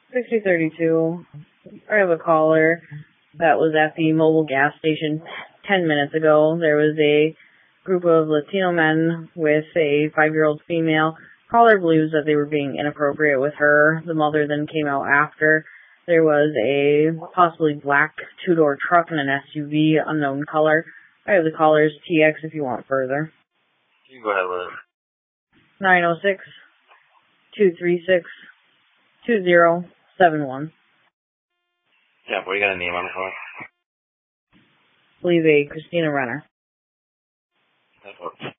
6032. I have a caller that was at the mobile gas station 10 minutes ago. There was a group of Latino men with a 5-year-old female. Caller believes that they were being inappropriate with her. The mother then came out after. There was a possibly black 2-door truck and an SUV, unknown color. I have the caller's TX if you want further. You go ahead with it. 906-236-2071. Yeah, what do you got a name on the phone? I believe a Christina Renner. That works.